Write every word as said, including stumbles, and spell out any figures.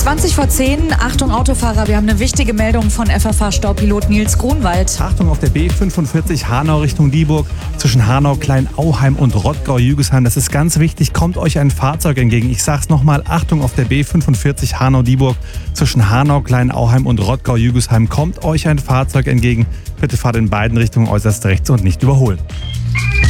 zwanzig vor zehn, Achtung Autofahrer, wir haben eine wichtige Meldung von F F H-Staupilot Nils Grunwald. Achtung auf der B fünfundvierzig Hanau Richtung Dieburg, zwischen Hanau, Kleinauheim und Rottgau-Jügesheim. Das ist ganz wichtig, kommt euch ein Fahrzeug entgegen. Ich sag's nochmal, Achtung auf der B fünfundvierzig Hanau-Dieburg, zwischen Hanau, Kleinauheim und Rottgau-Jügesheim. Kommt euch ein Fahrzeug entgegen. Bitte fahrt in beiden Richtungen äußerst rechts und nicht überholen.